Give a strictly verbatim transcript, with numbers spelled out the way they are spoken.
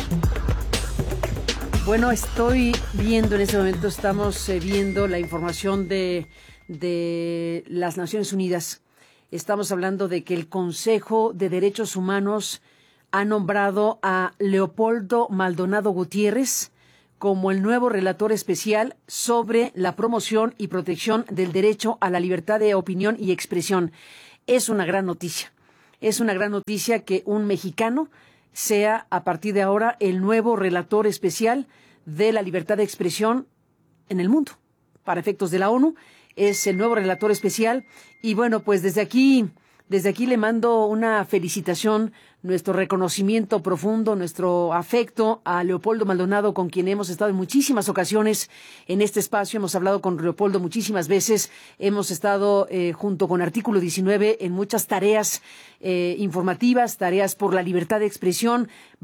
Bueno, estoy viendo en este momento, estamos eh, viendo la información de, de las Naciones Unidas. Estamos hablando de que el Consejo de Derechos Humanos ha nombrado a Leopoldo Maldonado Gutiérrez como el nuevo relator especial sobre la promoción y protección del derecho a la libertad de opinión y expresión. Es una gran noticia. Es una gran noticia que un mexicano sea a partir de ahora el nuevo relator especial de la libertad de expresión en el mundo. Para efectos de la ONU, es el nuevo relator especial. Y bueno, pues desde aquí, desde aquí le mando una felicitación, nuestro reconocimiento profundo, nuestro afecto a Leopoldo Maldonado, con quien hemos estado en muchísimas ocasiones en este espacio. Hemos hablado con Leopoldo muchísimas veces. Hemos estado eh, junto con Artículo diecinueve en muchas tareas eh, informativas, tareas por la libertad de expresión.